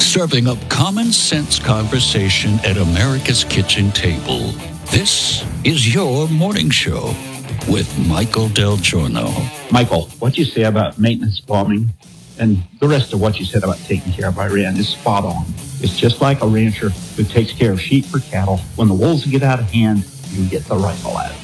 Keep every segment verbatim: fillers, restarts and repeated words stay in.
serving up common sense conversation at America's kitchen table. This is your morning show with Michael Del Giorno. Michael, what you say about maintenance plumbing and the rest of what you said about taking care of Iran is spot on. It's just like a rancher who takes care of sheep or cattle. When the wolves get out of hand, you get the rifle out.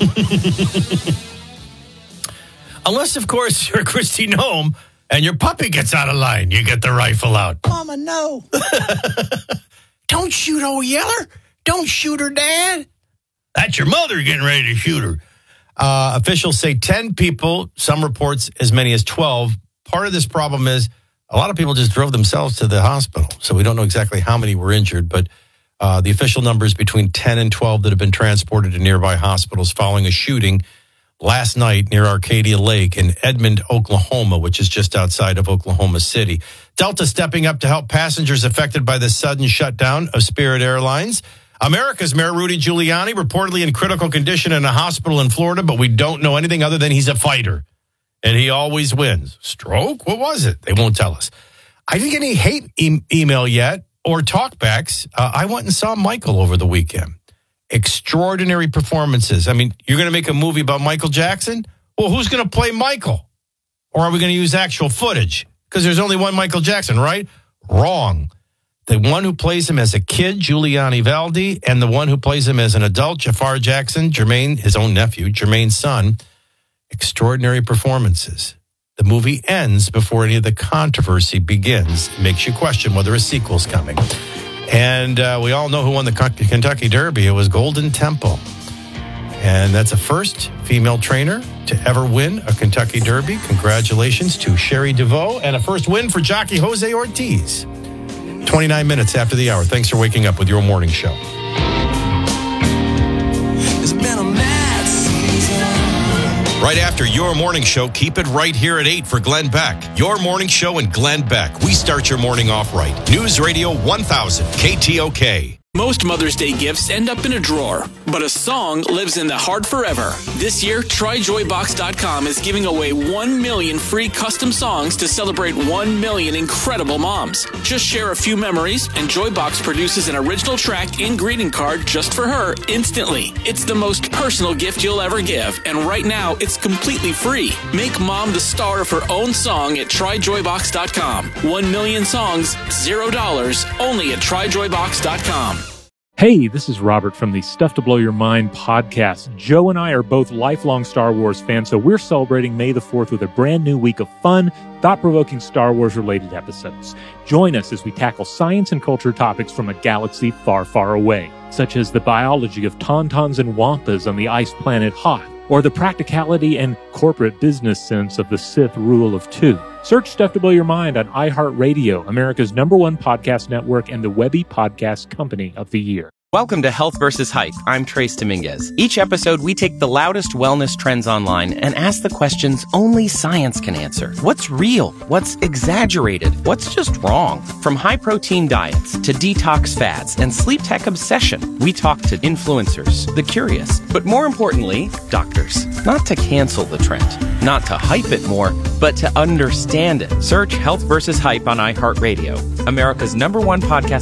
Unless, of course, you're Christy Nome and your puppy gets out of line, you get the rifle out. Mama, no. Don't shoot old Yeller. Don't shoot her, Dad. That's your mother getting ready to shoot her. Uh, officials say ten people, some reports as many as twelve. Part of this problem is a lot of people just drove themselves to the hospital. So we don't know exactly how many were injured, but uh, the official number is between ten and twelve that have been transported to nearby hospitals following a shooting last night near Arcadia Lake in Edmond, Oklahoma, which is just outside of Oklahoma City. Delta stepping up to help passengers affected by the sudden shutdown of Spirit Airlines. America's Mayor Rudy Giuliani reportedly in critical condition in a hospital in Florida, but we don't know anything other than he's a fighter. And he always wins. Stroke? What was it? They won't tell us. I didn't get any hate e- email yet or talkbacks. Uh, I went and saw Michael over the weekend. Extraordinary performances. I mean, you're going to make a movie about Michael Jackson? Well, who's going to play Michael? Or are we going to use actual footage? Because there's only one Michael Jackson, right? Wrong. The one who plays him as a kid, Giuliani Valdi, and the one who plays him as an adult, Jafar Jackson, Jermaine, his own nephew, Jermaine's son. Extraordinary performances. The movie ends before any of the controversy begins. It makes you question whether a sequel's coming. And uh, we all know who won the Kentucky Derby. It was Golden Temple. And that's a first female trainer to ever win a Kentucky Derby. Congratulations to Sherry DeVoe. And a first win for jockey Jose Ortiz. twenty-nine minutes after the hour. Thanks for waking up with your morning show. It's been a mad season. Right after your morning show, keep it right here at eight for Glenn Beck. Your morning show and Glenn Beck. We start your morning off right. News Radio one thousand K T O K. Most Mother's Day gifts end up in a drawer, but a song lives in the heart forever. This year, Try Joy Box dot com is giving away one million free custom songs to celebrate one million incredible moms. Just share a few memories, and Joybox produces an original track and greeting card just for her instantly. It's the most personal gift you'll ever give, and right now, it's completely free. Make mom the star of her own song at Try Joy Box dot com. One million songs, zero dollars, only at Try Joy Box dot com. Hey, this is Robert from the Stuff to Blow Your Mind podcast. Joe and I are both lifelong Star Wars fans, so we're celebrating May the fourth with a brand new week of fun, thought-provoking Star Wars-related episodes. Join us as we tackle science and culture topics from a galaxy far, far away, such as the biology of tauntauns and wampas on the ice planet Hoth, or the practicality and corporate business sense of the Sith rule of two. Search Stuff to Blow Your Mind on iHeartRadio, America's number one podcast network and the Webby Podcast Company of the Year. Welcome to Health versus Hype. I'm Trace Dominguez. Each episode, we take the loudest wellness trends online and ask the questions only science can answer. What's real? What's exaggerated? What's just wrong? From high-protein diets to detox fads and sleep tech obsession, we talk to influencers, the curious, but more importantly, doctors. Not to cancel the trend, not to hype it more, but to understand it. Search Health versus Hype on iHeartRadio, America's number one podcast